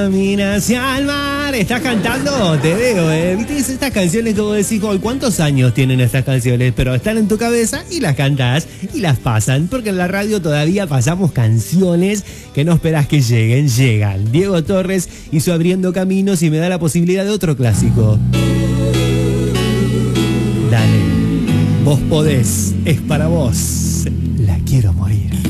Camina hacia el mar, ¿estás cantando? Te veo, ¿viste? Estas canciones que vos decís, ¿cuántos años tienen estas canciones? Pero están en tu cabeza y las cantás y las pasan, porque en la radio todavía pasamos canciones que no esperás que lleguen, llegan. Diego Torres hizo Abriendo Caminos y me da la posibilidad de otro clásico. Dale, vos podés, es para vos, la quiero mucho.